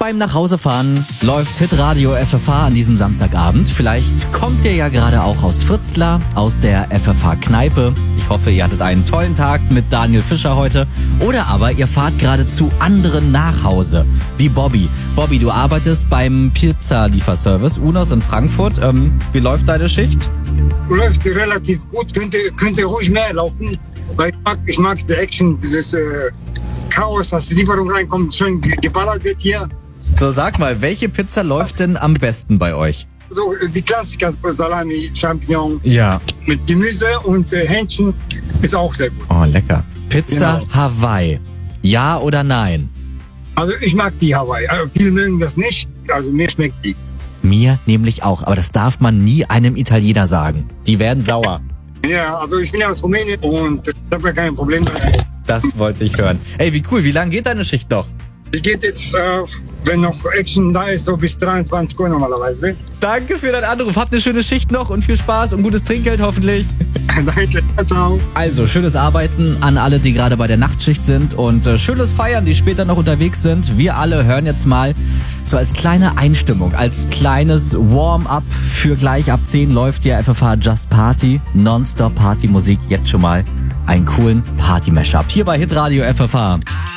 beim Nachhausefahren läuft Hitradio FFH an diesem Samstagabend. Vielleicht kommt ihr ja gerade auch aus Fritzlar, aus der FFH-Kneipe. Ich hoffe, ihr hattet einen tollen Tag mit Daniel Fischer heute. Oder aber ihr fahrt gerade zu anderen nach Hause, wie Bobby. Bobby, du arbeitest beim Pizzalieferservice Unos in Frankfurt. Wie läuft deine Schicht? Läuft relativ gut, könnte ruhig mehr laufen, weil ich mag die Action, dieses Chaos, dass die Lieferung reinkommt, schön geballert wird hier. So, sag mal, welche Pizza läuft denn am besten bei euch? So die Klassiker, Salami, Champignon, Ja. mit Gemüse und Hähnchen ist auch sehr gut. Oh, lecker. Pizza Genau. Hawaii. Ja oder nein? Also ich mag die Hawaii, viele mögen das nicht, also mir schmeckt die. Mir nämlich auch, aber das darf man nie einem Italiener sagen. Die werden sauer. Ja, also ich bin ja aus Rumänien und ich habe ja kein Problem damit. Das wollte ich hören. Ey, wie cool. Wie lange geht deine Schicht noch? Die geht jetzt, wenn noch Action da ist, so bis 23 Uhr normalerweise. Danke für deinen Anruf. Habt eine schöne Schicht noch und viel Spaß und gutes Trinkgeld hoffentlich. Danke, ciao. Also, schönes Arbeiten an alle, die gerade bei der Nachtschicht sind und schönes Feiern, die später noch unterwegs sind. Wir alle hören jetzt mal so als kleine Einstimmung, als kleines Warm-up für gleich ab 10 läuft ja FFH Just Party, Nonstop Party Musik, jetzt schon mal einen coolen Party-Mashup hier bei Hitradio FFH.